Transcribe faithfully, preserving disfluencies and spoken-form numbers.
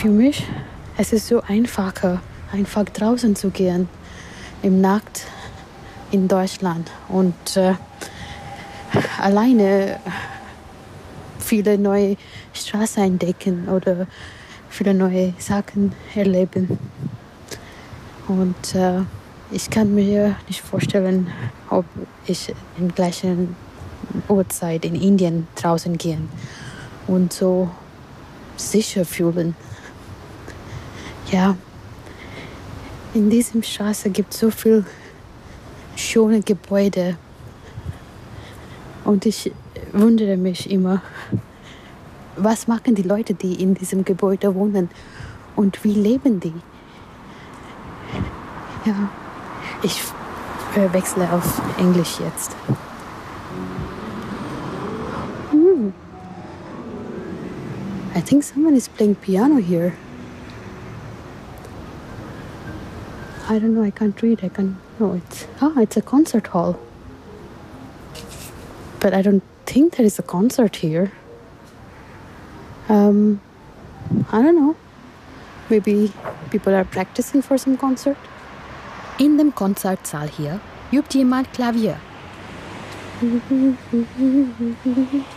für mich, es ist so einfacher, einfach draußen zu gehen, im Nacht in Deutschland und äh, alleine viele neue Straßen entdecken oder viele neue Sachen erleben. Und äh, ich kann mir nicht vorstellen, ob ich in gleichen Uhrzeit in Indien draußen gehen und so sicher fühlen. Ja, in diesem Straße gibt es so viel schöne Gebäude und ich wundere mich immer, was machen die Leute, die in diesem Gebäude wohnen und wie leben die? Ja, ich äh, wechsle auf Englisch jetzt. Hmm. I think someone is playing piano here. I don't know, I can't read, I can't, no, it's, ah, it's a concert hall. But I don't think there is a concert here. Um, I don't know. Maybe people are practicing for some concert. In dem Konzertsaal hier übt jemand Klavier.